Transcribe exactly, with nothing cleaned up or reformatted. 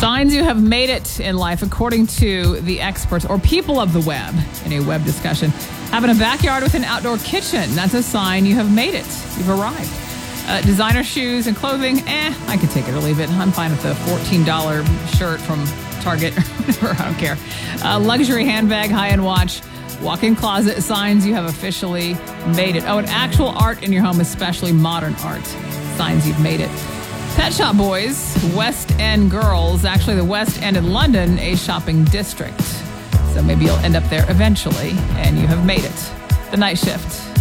Signs you have made it in life, according to the experts or people of the web in a web discussion. Having a backyard with an outdoor kitchen, that's a sign you have made it. You've arrived. Uh, designer shoes and clothing, eh, I can take it or leave it. I'm fine with the fourteen dollars shirt from Target or whatever, I don't care. Uh, luxury handbag, high-end watch, walk-in closet, signs you have officially made it. Oh, and actual art in your home, especially modern art, signs you've made it. Pet Shop Boys, West End Girls, actually the West End in London, a shopping district. So maybe you'll end up there eventually, and you have made it. The Night Shift.